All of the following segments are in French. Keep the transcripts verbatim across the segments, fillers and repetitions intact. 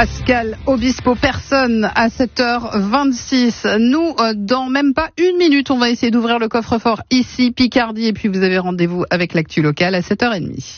Pascal Obispo, personne à sept heures vingt-six. Nous, euh, dans même pas une minute, on va essayer d'ouvrir le coffre-fort ici, Picardie, et puis vous avez rendez-vous avec l'actu locale à sept heures trente.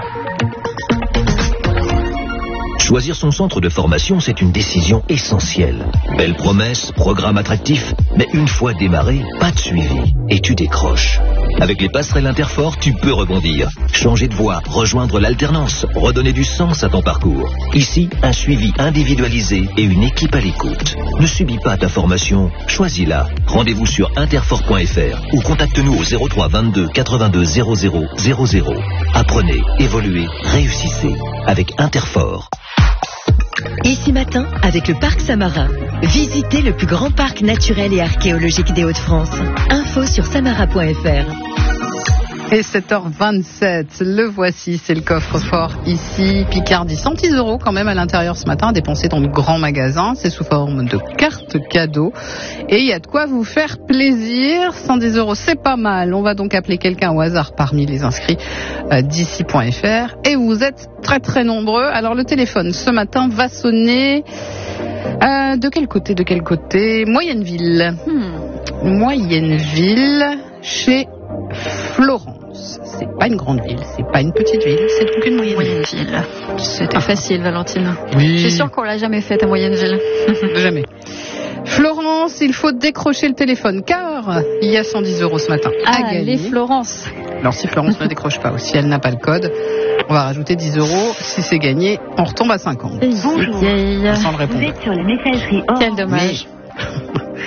Choisir son centre de formation, c'est une décision essentielle. Belle promesse, programme attractif, mais une fois démarré, pas de suivi. Et tu décroches. Avec les passerelles Interfort, tu peux rebondir. Changer de voie, rejoindre l'alternance, redonner du sens à ton parcours. Ici, un suivi individualisé et une équipe à l'écoute. Ne subis pas ta formation, choisis-la. Rendez-vous sur interfort point f r ou contacte-nous au zéro trois vingt-deux quatre-vingt-deux zéro zéro zéro zéro. Apprenez, évoluez, réussissez avec Interfort. Ici matin, avec le Parc Samarin. Visitez le plus grand parc naturel et archéologique des Hauts-de-France. Info sur samara point f r. Et sept heures vingt-sept, le voici, c'est le coffre-fort ici, Picardie. cent dix euros quand même à l'intérieur ce matin, à dépenser dans le grand magasin. C'est sous forme de carte cadeau. Et il y a de quoi vous faire plaisir. cent dix euros, c'est pas mal. On va donc appeler quelqu'un au hasard parmi les inscrits euh, d'ici point f r. Et vous êtes très très nombreux. Alors le téléphone ce matin va sonner... Euh, de quel côté, de quel côté Moyenneville. Hmm. Moyenneville, chez Florence. C'est pas une grande ville, c'est pas une petite ville, c'est donc une moyenne ville. C'était ah. facile, Valentine. Oui. Je suis sûre qu'on l'a jamais faite à Moyenneville. Jamais. Florence, il faut décrocher le téléphone car il y a cent dix euros ce matin à ah, gagner. Les Florence. Alors si Florence ne décroche pas ou si elle n'a pas le code, on va rajouter dix euros. Si c'est gagné, on retombe à cinquante. Bonjour. Sans le répondre. Vous êtes sur la messagerie. Quel dommage. Mais